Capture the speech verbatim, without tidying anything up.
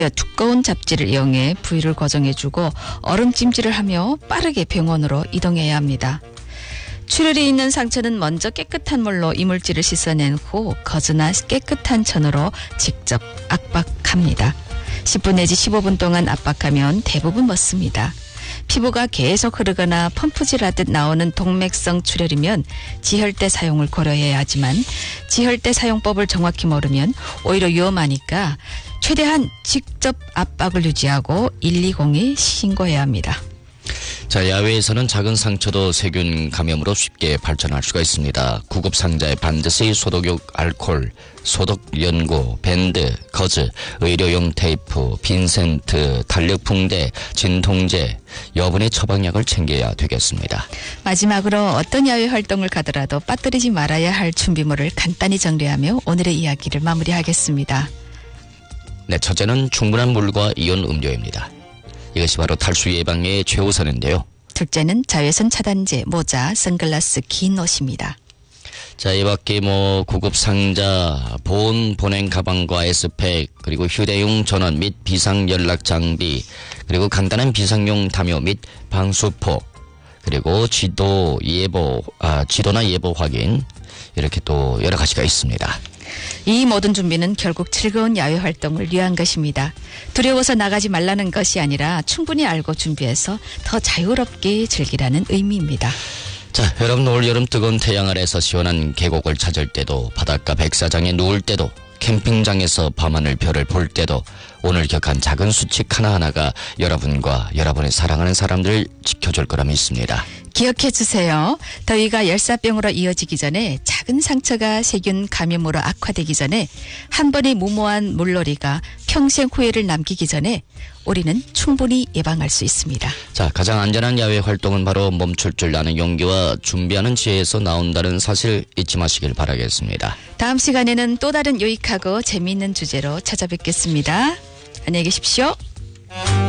두꺼운 잡지를 이용해 부위를 고정해주고 얼음찜질을 하며 빠르게 병원으로 이동해야 합니다. 출혈이 있는 상처는 먼저 깨끗한 물로 이물질을 씻어낸 후 거즈나 깨끗한 천으로 직접 압박합니다. 십 분 내지 십오 분 동안 압박하면 대부분 멎습니다. 피부가 계속 흐르거나 펌프질하듯 나오는 동맥성 출혈이면 지혈대 사용을 고려해야 하지만 지혈대 사용법을 정확히 모르면 오히려 위험하니까 최대한 직접 압박을 유지하고 일이공에 신고해야 합니다. 자, 야외에서는 작은 상처도 세균 감염으로 쉽게 발전할 수가 있습니다. 구급 상자에 반드시 소독용 알코올, 소독 연고, 밴드, 거즈, 의료용 테이프, 빈센트, 탄력 붕대, 진통제, 여분의 처방약을 챙겨야 되겠습니다. 마지막으로 어떤 야외 활동을 가더라도 빠뜨리지 말아야 할 준비물을 간단히 정리하며 오늘의 이야기를 마무리하겠습니다. 네, 첫째는 충분한 물과 이온 음료입니다. 이것이 바로 탈수 예방의 최우선인데요. 둘째는 자외선 차단제, 모자, 선글라스, 긴 옷입니다. 자, 이 밖에 뭐 구급 상자, 보온 보냉 가방과 에스팩, 그리고 휴대용 전원 및 비상 연락 장비, 그리고 간단한 비상용 담요 및 방수포, 그리고 지도 예보, 아, 지도나 예보 확인, 이렇게 또 여러 가지가 있습니다. 이 모든 준비는 결국 즐거운 야외 활동을 위한 것입니다. 두려워서 나가지 말라는 것이 아니라 충분히 알고 준비해서 더 자유롭게 즐기라는 의미입니다. 자, 여러분 올 여름 뜨거운 태양 아래서 시원한 계곡을 찾을 때도, 바닷가 백사장에 누울 때도, 캠핑장에서 밤하늘 별을 볼 때도 오늘 격한 작은 수칙 하나하나가 여러분과 여러분의 사랑하는 사람들을 지켜줄 거라 믿습니다. 기억해 주세요. 더위가 열사병으로 이어지기 전에, 작은 상처가 세균 감염으로 악화되기 전에, 한 번의 무모한 물놀이가 평생 후회를 남기기 전에 우리는 충분히 예방할 수 있습니다. 자, 가장 안전한 야외 활동은 바로 멈출 줄 아는 용기와 준비하는 지혜에서 나온다는 사실 잊지 마시길 바라겠습니다. 다음 시간에는 또 다른 유익하고 재미있는 주제로 찾아뵙겠습니다. 안녕히 계십시오.